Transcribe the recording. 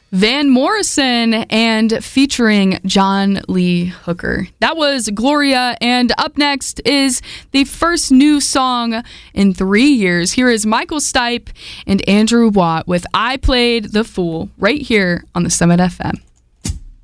Van Morrison and featuring John Lee Hooker. That was Gloria, and up next is the first new song in 3 years. Here is Michael Stipe and Andrew Watt with I Played the Fool right here on the Summit FM.